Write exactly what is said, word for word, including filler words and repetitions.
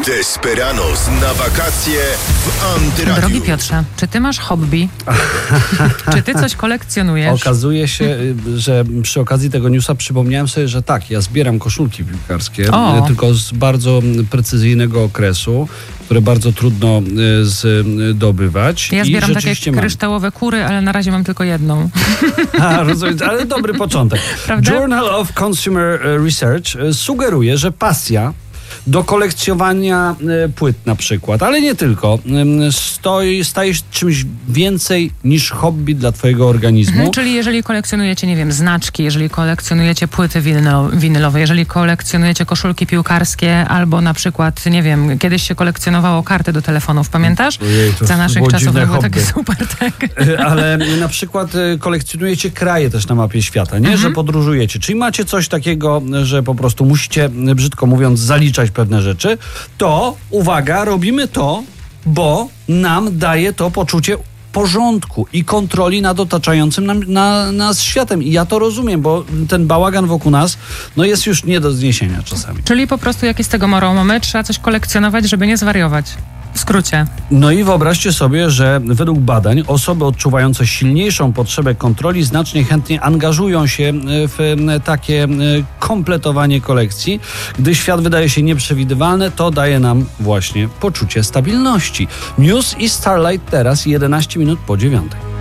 Desperados na wakacje w Antyradiu. Drogi Piotrze, czy ty masz hobby? Czy ty coś kolekcjonujesz? Okazuje się, że przy okazji tego newsa przypomniałem sobie, że tak, ja zbieram koszulki piłkarskie, O. tylko z bardzo precyzyjnego okresu, które bardzo trudno zdobywać. Ja I zbieram takie rzeczywiście mam. kryształowe kury, ale na razie mam tylko jedną. A, rozumiem, ale dobry początek. Prawda? Journal of Consumer Research sugeruje, że pasja do kolekcjonowania e, płyt na przykład, ale nie tylko, e, stoi, staje się czymś więcej niż hobby dla twojego organizmu. Mhm, czyli jeżeli kolekcjonujecie, nie wiem, znaczki, jeżeli kolekcjonujecie płyty winylo, winylowe, jeżeli kolekcjonujecie koszulki piłkarskie, albo na przykład, nie wiem, kiedyś się kolekcjonowało karty do telefonów, pamiętasz? Ojej, to Za naszych było czasów dziwne to było hobby. takie super, tak. E, Ale na przykład e, kolekcjonujecie kraje też na mapie świata, nie? Mhm. Że podróżujecie. Czyli macie coś takiego, że po prostu musicie, brzydko mówiąc, zaliczać pewne rzeczy, to, uwaga, robimy to, bo nam daje to poczucie porządku i kontroli nad otaczającym nam, na, nas światem. I ja to rozumiem, bo ten bałagan wokół nas no jest już nie do zniesienia czasami. Czyli po prostu jak jest tego morą mamy, trzeba coś kolekcjonować, żeby nie zwariować. W skrócie. No i wyobraźcie sobie, że według badań osoby odczuwające silniejszą potrzebę kontroli znacznie chętniej angażują się w takie kompletowanie kolekcji. Gdy świat wydaje się nieprzewidywalny, to daje nam właśnie poczucie stabilności. News i Starlight teraz jedenaście minut po dziewiątej.